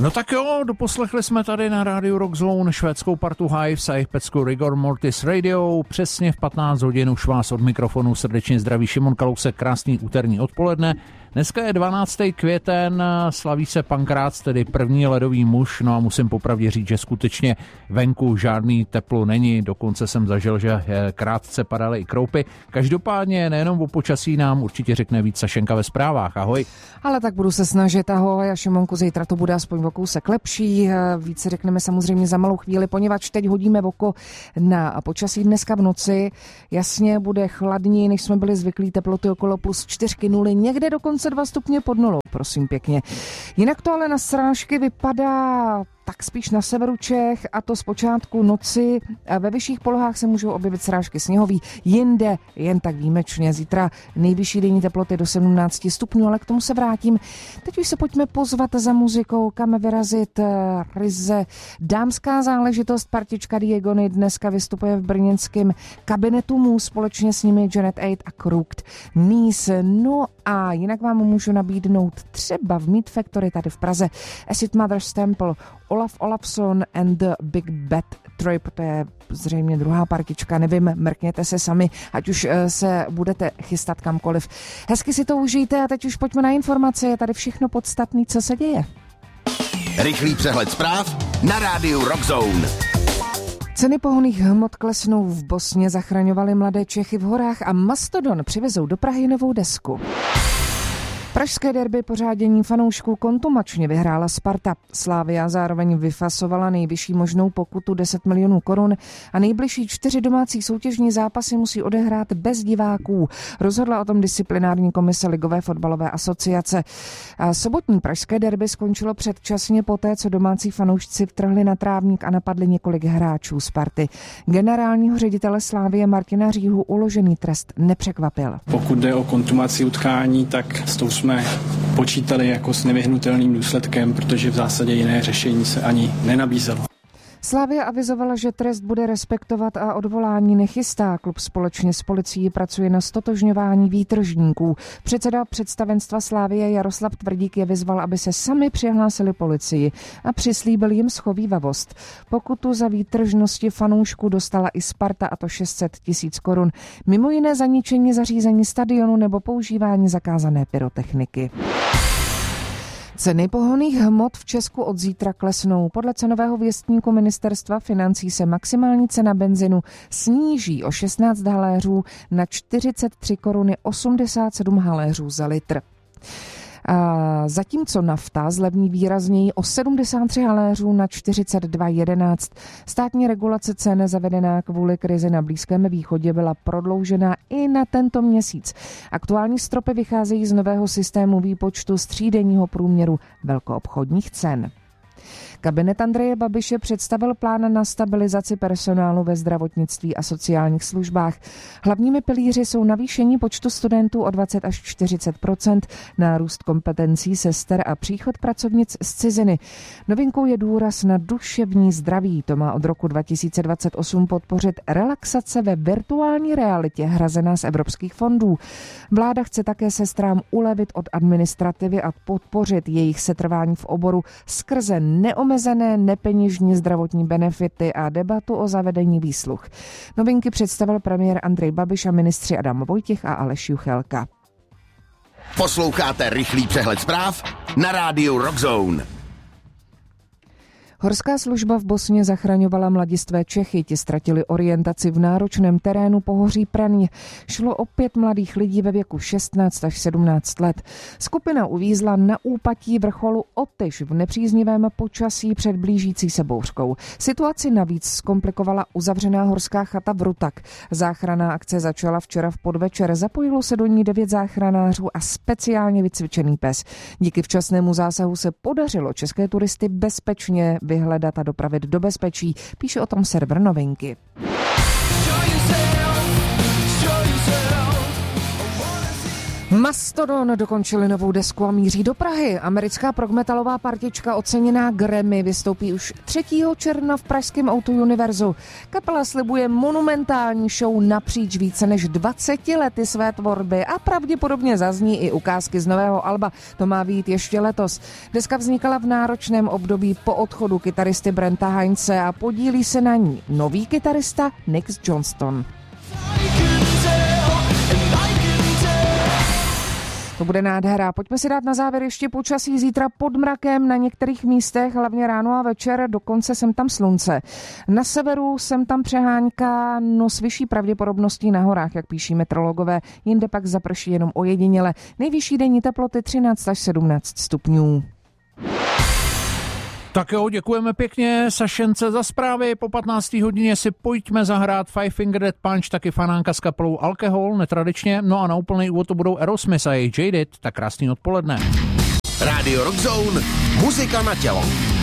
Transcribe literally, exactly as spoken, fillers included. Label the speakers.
Speaker 1: No tak jo, doposlechli jsme tady na rádiu Rockzone švédskou partu Hives a jejich pecku Rigor Mortis Radio. Přesně v patnáct hodin už vás od mikrofonu srdečně zdraví Šimon Kalousek, krásný úterní odpoledne. Dneska je dvanáctého květen, slaví se Pankrác, tedy první ledový muž, no a musím popravdě říct, že skutečně venku žádný teplo není, dokonce jsem zažil, že krátce padaly i kroupy. Každopádně nejenom o počasí nám určitě řekne víc Sašenka ve zprávách. Ahoj.
Speaker 2: Ale tak budu se snažit, ahoj, a Šimonku, zítra to bude aspoň o kousek lepší, více řekneme samozřejmě za malou chvíli, poněvadž teď hodíme oko na počasí dneska v noci, jasně bude chladněji, než jsme byli zvyklí, teploty okolo plus čtyřky nuly, někde dokonce dva stupně pod nulou, prosím pěkně. Jinak to ale na srážky vypadá tak spíš na severu Čech, a to z počátku noci. Ve vyšších polohách se můžou objevit srážky sněhový, jinde jen tak výjimečně. Zítra nejvyšší denní teploty do sedmnáct stupňů, ale k tomu se vrátím. Teď už se pojďme pozvat za muzikou, kam vyrazit. Ryze dámská záležitost, partička Diegony dneska vystupuje v brněnském kabinetu Mu, společně s nimi Janet Eight a Crooked Knees. No a jinak vám můžu nabídnout třeba v Meat Factory tady v Praze Acid Mother's Temple, Olaf Olafsson and the Big Bad Trip, to je zřejmě druhá partička, nevím, mrkněte se sami, ať už se budete chystat kamkoliv. Hezky si to užijte a teď už pojďme na informace, je tady všechno podstatné, co se děje.
Speaker 3: Rychlý přehled zpráv na rádiu Rockzone.
Speaker 2: Ceny pohonných hmot klesnou v Bosně, zachraňovali mladé Čechy v horách a Mastodon přivezou do Prahy novou desku. Pražské derby pořádění fanoušků kontumačně vyhrála Sparta. Slavia zároveň vyfasovala nejvyšší možnou pokutu deset milionů korun a nejbližší čtyři domácí soutěžní zápasy musí odehrát bez diváků. Rozhodla o tom disciplinární komise Ligové fotbalové asociace. A sobotní pražské derby skončilo předčasně poté, co domácí fanoušci vtrhli na trávník a napadli několik hráčů Sparty. Generálního ředitele Slavie Martina Říhu uložený trest nepřekvapil.
Speaker 4: Pokud jde o kontumaci utkání, tak s tou jsme počítali jako s nevyhnutelným důsledkem, protože v zásadě jiné řešení se ani nenabízelo.
Speaker 2: Slavia avizovala, že trest bude respektovat a odvolání nechystá. Klub společně s policií pracuje na stotožňování výtržníků. Předseda představenstva Slavie Jaroslav Tvrdík je vyzval, aby se sami přihlásili policii a přislíbil jim schovívavost. Pokutu za výtržnosti fanoušků dostala i Sparta, a to šest set tisíc korun. Mimo jiné za ničení zařízení stadionu nebo používání zakázané pyrotechniky. Ceny pohonných hmot v Česku od zítra klesnou. Podle cenového věstníku ministerstva financí se maximální cena benzinu sníží o šestnáct haléřů na čtyřicet tři koruny osmdesát sedm haléřů za litr. A zatímco nafta zlevní výrazněji o sedmdesát tři haléřů na čtyřicet dva jedenáct. Státní regulace cen zavedená kvůli krizi na Blízkém východě byla prodloužena i na tento měsíc. Aktuální stropy vycházejí z nového systému výpočtu střídenního průměru velkoobchodních cen. Kabinet Andreje Babiše představil plán na stabilizaci personálu ve zdravotnictví a sociálních službách. Hlavními pilíři jsou navýšení počtu studentů o dvacet až čtyřicet procent, nárůst kompetencí sester a příchod pracovnic z ciziny. Novinkou je důraz na duševní zdraví. To má od roku dva tisíce dvacet osm podpořit relaxace ve virtuální realitě hrazená z evropských fondů. Vláda chce také sestrám ulevit od administrativy a podpořit jejich setrvání v oboru skrze neomezené Omezené nepeněžní zdravotní benefity a debatu o zavedení výsluh. Novinky představil premiér Andrej Babiš a ministři Adam Vojtěch a Aleš Juchelka.
Speaker 3: Posloucháte rychlý přehled zpráv na rádiu Rockzone.
Speaker 2: Horská služba v Bosně zachraňovala mladistvé Čechy, ti ztratili orientaci v náročném terénu pohoří Praň. Šlo o pět mladých lidí ve věku šestnáct až sedmnáct let. Skupina uvízla na úpatí vrcholu Otyš v nepříznivém počasí před blížící se bouřkou. Situaci navíc zkomplikovala uzavřená horská chata v Rutak. Záchranná akce začala včera v podvečer, zapojilo se do ní devět záchranářů a speciálně vycvičený pes. Díky včasnému zásahu se podařilo české turisty bezpečně vyhledat a dopravit do bezpečí, píše o tom server Novinky. Mastodon dokončili novou desku a míří do Prahy. Americká progmetalová partička oceněná Grammy vystoupí už třetího června v pražském O dva Univerzu. Kapela slibuje monumentální show napříč více než dvaceti lety své tvorby a pravděpodobně zazní i ukázky z nového alba. To má být ještě letos. Deska vznikala v náročném období po odchodu kytaristy Brenta Heinze a podílí se na ní nový kytarista Nick Johnston. To bude nádhera. Pojďme si dát na závěr ještě počasí. Zítra pod mrakem na některých místech, hlavně ráno a večer, dokonce sem tam slunce. Na severu sem tam přehánka, no s vyšší pravděpodobností na horách, jak píší meteorologové. Jinde pak zaprší jenom ojediněle. Nejvyšší denní teploty třináct až sedmnáct stupňů.
Speaker 1: Tak jo, děkujeme pěkně Sašence za zprávy. Po patnácté hodině si pojďme zahrát Five Finger Death Punch, taky fanánka s kapelou Alkohol, netradičně. No a na úplný úvod to budou Aerosmith a jejich Jaded. Tak krásný odpoledne.
Speaker 3: Rádio Rock Zone, muzika na tělo.